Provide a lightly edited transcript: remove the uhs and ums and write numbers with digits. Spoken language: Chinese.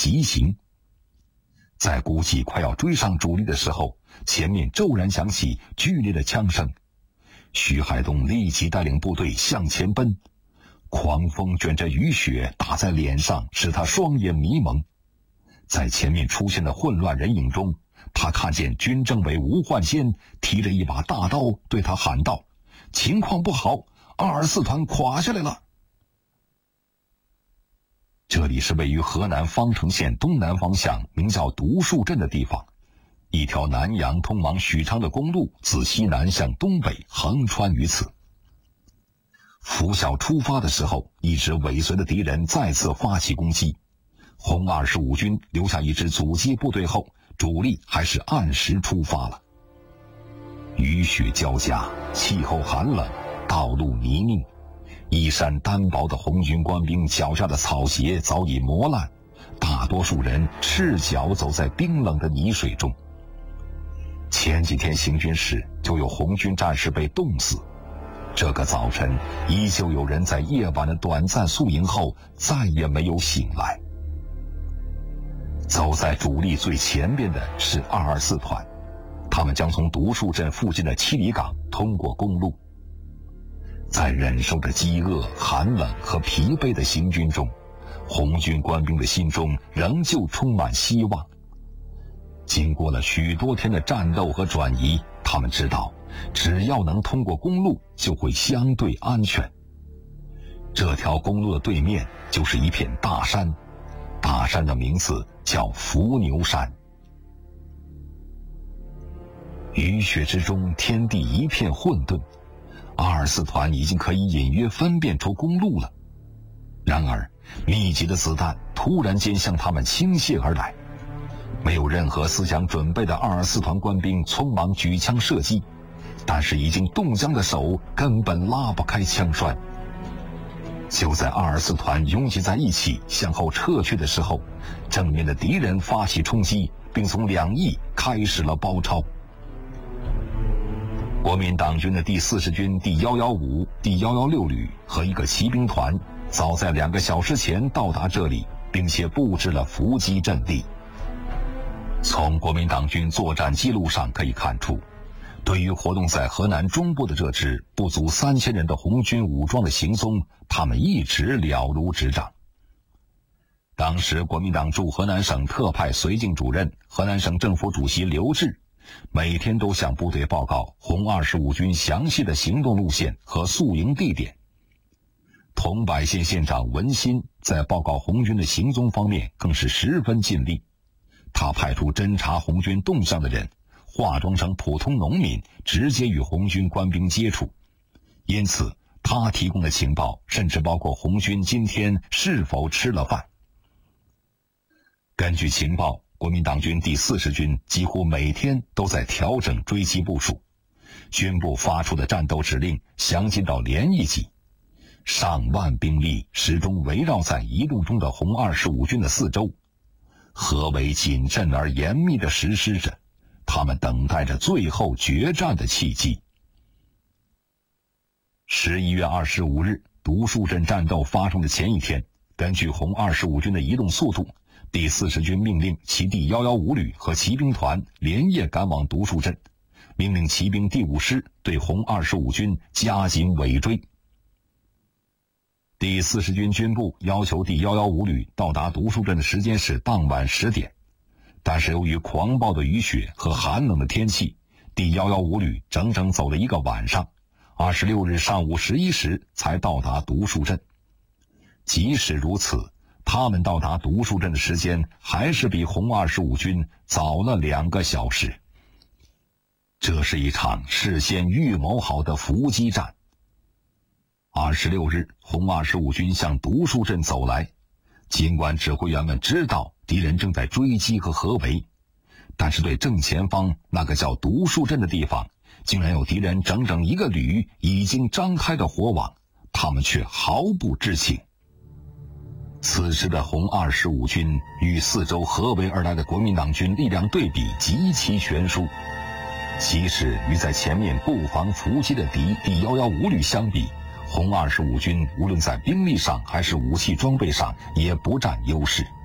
急行。在估计快要追上主力的时候，前面骤然响起剧烈的枪声，徐海东立即带领部队向前奔。狂风卷着雨雪打在脸上，使他双眼迷蒙。在前面出现的混乱人影中，他看见军政委吴焕先提着一把大刀对他喊道：情况不好，24团垮下来了。这里是位于河南方城县东南方向名叫独树镇的地方，一条南阳通往许昌的公路自西南向东北横穿于此。拂晓出发的时候，一直尾随的敌人再次发起攻击。红25军留下一支阻击部队后，主力还是按时出发了。雨雪交加，气候寒冷，道路泥泞，衣衫单薄的红军官兵脚下的草鞋早已磨烂，大多数人赤脚走在冰冷的泥水中。前几天行军时就有红军战士被冻死，这个早晨依旧有人在夜晚的短暂宿营后再也没有醒来。走在主力最前边的是224团，他们将从独树镇附近的七里岗通过公路。在忍受着饥饿、寒冷和疲惫的行军中，红军官兵的心中仍旧充满希望。经过了许多天的战斗和转移，他们知道只要能通过公路就会相对安全。这条公路的对面就是一片大山，大山的名字叫伏牛山。雨雪之中，天地一片混沌，224团已经可以隐约分辨出公路了。然而密集的子弹突然间向他们倾泻而来，没有任何思想准备的224团官兵匆忙举枪射击，但是已经冻僵的手根本拉不开枪栓。就在224团拥挤在一起向后撤去的时候，正面的敌人发起冲击，并从两翼开始了包抄。国民党军的第40军第115、第116旅和一个骑兵团早在2个小时前到达这里，并且布置了伏击阵地。从国民党军作战记录上可以看出，对于活动在河南中部的这支不足3000人的红军武装的行踪，他们一直了如指掌。当时国民党驻河南省特派绥靖主任、河南省政府主席刘峙每天都向部队报告红25军详细的行动路线和宿营地点。桐柏县县长文新在报告红军的行踪方面更是十分尽力，他派出侦察红军动向的人化妆成普通农民，直接与红军官兵接触，因此他提供的情报甚至包括红军今天是否吃了饭。根据情报，国民党军第40军几乎每天都在调整追击部署，军部发出的战斗指令详尽到连一级，上万兵力始终围绕在移动中的红25军的四周，合围谨慎而严密地实施着，他们等待着最后决战的契机。11月25日，独树镇战斗发生的前一天，根据红25军的移动速度，第40军命令其第115旅和骑兵团连夜赶往独树镇，命令骑兵第5师对红25军加紧尾追。第40军军部要求第115旅到达独树镇的时间是当晚10点，但是由于狂暴的雨雪和寒冷的天气，第115旅整整走了一个晚上，26日上午11时才到达独树镇。即使如此，他们到达独树镇的时间还是比红25军早了2个小时。这是一场事先预谋好的伏击战。26日，红25军向独树镇走来，尽管指挥员们知道敌人正在追击和合围，但是对正前方那个叫独树镇的地方，竟然有敌人整整1个旅已经张开的火网，他们却毫不知情。此时的红25军与四周合围而来的国民党军力量对比极其悬殊，即使与在前面布防伏击的敌第115旅相比，红25军无论在兵力上还是武器装备上也不占优势。